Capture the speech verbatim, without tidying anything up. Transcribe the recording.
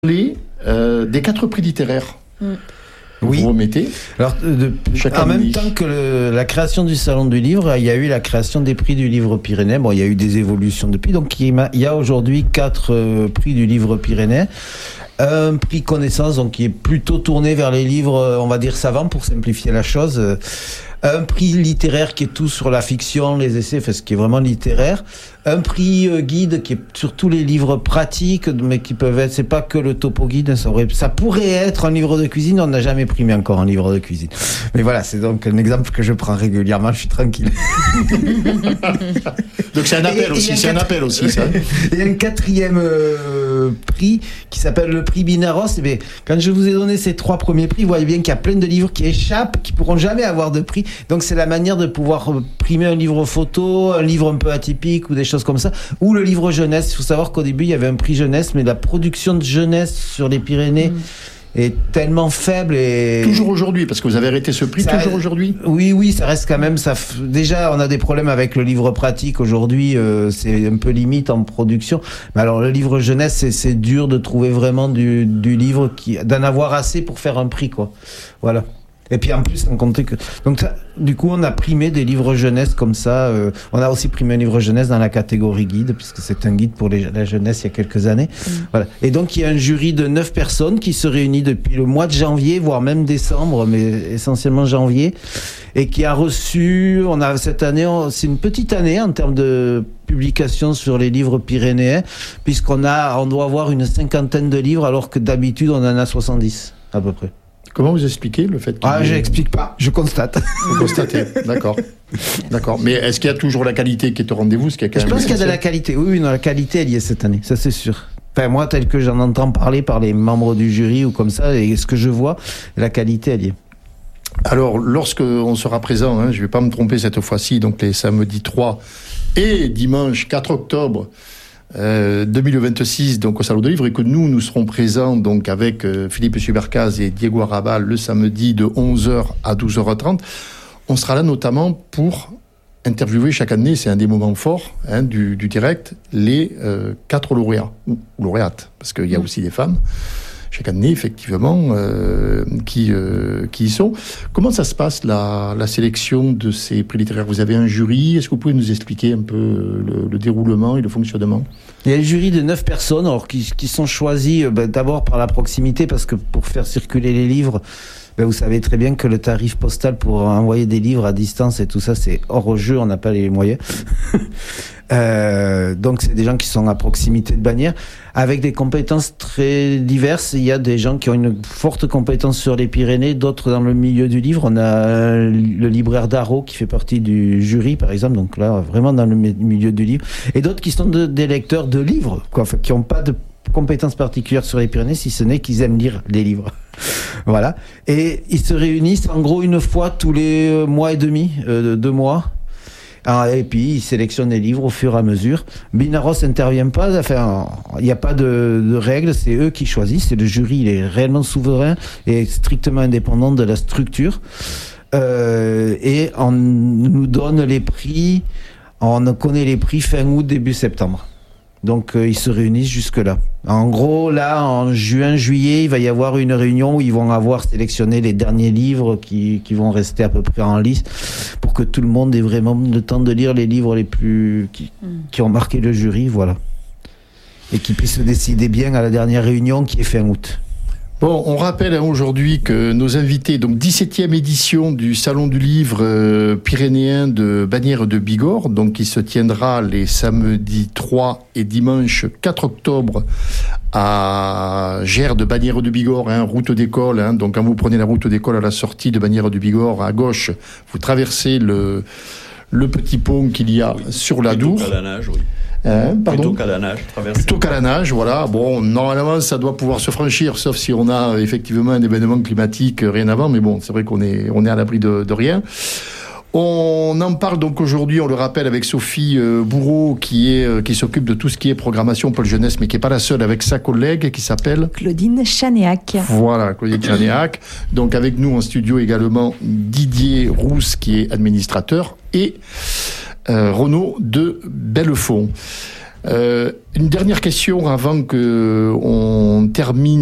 Les, euh, des quatre prix littéraires. Mm. Oui. Vous remettez. Alors, de, en année. même temps que le, la création du Salon du Livre, il y a eu la création des prix du Livre Pyrénées. Bon, il y a eu des évolutions depuis. Donc, il y a aujourd'hui quatre euh, prix du Livre Pyrénées. Un prix connaissance, donc qui est plutôt tourné vers les livres, on va dire savants, pour simplifier la chose. Un prix littéraire qui est tout sur la fiction, les essais, enfin, ce qui est vraiment littéraire. Un prix euh, guide qui est sur tous les livres pratiques, mais qui peuvent être, c'est pas que le topo guide, ça, aurait, ça pourrait être un livre de cuisine, on n'a jamais primé encore un livre de cuisine. Mais voilà, c'est donc un exemple que je prends régulièrement, je suis tranquille. Donc c'est un appel et, aussi, et c'est un, un appel aussi, ça. Il y a un quatrième euh, prix qui s'appelle le prix Binaros. Et bien, quand je vous ai donné ces trois premiers prix, vous voyez bien qu'il y a plein de livres qui échappent, qui pourront jamais avoir de prix. Donc c'est la manière de pouvoir primer un livre photo, un livre un peu atypique ou des choses comme ça, ou le livre jeunesse. Il faut savoir qu'au début il y avait un prix jeunesse, mais la production de jeunesse sur les Pyrénées mmh. est tellement faible et toujours aujourd'hui, parce que vous avez arrêté ce prix ça, toujours aujourd'hui. Oui, oui, ça reste quand même ça. Déjà, on a des problèmes avec le livre pratique aujourd'hui. Euh, c'est un peu limite en production. Mais alors le livre jeunesse, c'est, c'est dur de trouver vraiment du, du livre qui d'en avoir assez pour faire un prix, quoi. Voilà. Et puis en plus, on comptait que donc ça, du coup, on a primé des livres jeunesse comme ça. Euh, on a aussi primé un livre jeunesse dans la catégorie guide, puisque c'est un guide pour les, la jeunesse il y a quelques années. Mmh. Voilà. Et donc il y a un jury de neuf personnes qui se réunit depuis le mois de janvier, voire même décembre, mais essentiellement janvier, et qui a reçu. On a cette année, on, c'est une petite année en termes de publication sur les livres pyrénéens, puisqu'on a, on doit avoir une cinquantaine de livres, alors que d'habitude on en a soixante-dix à peu près. Comment vous expliquez le fait qu'il Ah, je n'explique pas, je constate. Vous constatez, d'accord. D'accord. Mais est-ce qu'il y a toujours la qualité qui est au rendez-vous, ce qui est quand Je même pense qu'il y a de la qualité. Oui, oui, non, la qualité, elle y est cette année, ça c'est sûr. Enfin, moi, tel que j'en entends parler par les membres du jury ou comme ça, et ce que je vois, la qualité, elle y est. Alors, lorsque on sera présent, hein, je ne vais pas me tromper cette fois-ci, donc les samedis trois et dimanche quatre octobre, Euh, deux mille vingt-six, donc au Salon du Livre, et que nous, nous serons présents donc avec euh, Philippe Subercaz et Diego Arrabal le samedi de onze heures à douze heures trente. On sera là notamment pour interviewer chaque année, c'est un des moments forts hein, du, du direct, les euh, quatre lauréats, ou lauréates, parce qu'il y a mmh. aussi des femmes chaque année, effectivement, euh, qui, euh, qui y sont. Comment ça se passe, la, la sélection de ces prix littéraires ? Vous avez un jury. Est-ce que vous pouvez nous expliquer un peu le, le déroulement et le fonctionnement ? Il y a un jury de neuf personnes alors, qui, qui sont choisis ben, d'abord par la proximité, parce que pour faire circuler les livres, ben, vous savez très bien que le tarif postal pour envoyer des livres à distance et tout ça, c'est hors jeu, on n'a pas les moyens. euh, donc c'est des gens qui sont à proximité de Bagnères, avec des compétences très diverses. Il y a des gens qui ont une forte compétence sur les Pyrénées, d'autres dans le milieu du livre. On a le libraire d'Arro qui fait partie du jury, par exemple, donc là, vraiment dans le milieu du livre. Et d'autres qui sont de, des lecteurs de livres, quoi, enfin, qui n'ont pas de compétences particulières sur les Pyrénées, si ce n'est qu'ils aiment lire les livres. Voilà. Et ils se réunissent en gros une fois tous les mois et demi, euh, deux mois. Ah, et puis ils sélectionnent les livres au fur et à mesure. Binaros n'intervient pas, enfin, il n'y a pas de, de règles, c'est eux qui choisissent. C'est le jury, il est réellement souverain et strictement indépendant de la structure. Euh, et on nous donne les prix, on connaît les prix fin août, début septembre. Donc euh, ils se réunissent jusque-là. En gros, là, en juin, juillet, il va y avoir une réunion où ils vont avoir sélectionné les derniers livres qui, qui vont rester à peu près en liste pour que tout le monde ait vraiment le temps de lire les livres les plus qui, mm. qui ont marqué le jury, voilà. Et qu'ils puissent se décider bien à la dernière réunion qui est fin août. Bon, on rappelle hein, aujourd'hui que nos invités, donc dix-septième édition du Salon du Livre euh, pyrénéen de Bagnères de Bigorre, donc qui se tiendra les samedis trois et dimanche quatre octobre à Gers de Bagnères de Bigorre, hein, route d'école. Hein, donc quand vous prenez la route d'école à la sortie de Bagnères de Bigorre, à gauche, vous traversez le, le petit pont qu'il y a oui, sur la Dour. À la nage, oui. Hein, Plutôt qu'à la nage, traverser. Plutôt qu'à la nage, voilà. Bon, normalement, ça doit pouvoir se franchir, sauf si on a effectivement un événement climatique, rien avant. Mais bon, c'est vrai qu'on est, on est à l'abri de, de rien. On en parle donc aujourd'hui, on le rappelle, avec Sophie euh, Bourreau, qui est euh, qui s'occupe de tout ce qui est programmation Pôle Jeunesse, mais qui est pas la seule, avec sa collègue qui s'appelle Claudine Chanéac. Voilà, Claudine Chanéac. Donc avec nous en studio également Didier Rousse, qui est administrateur, et Euh, Renaud de Bellefond. Euh, une dernière question avant que on termine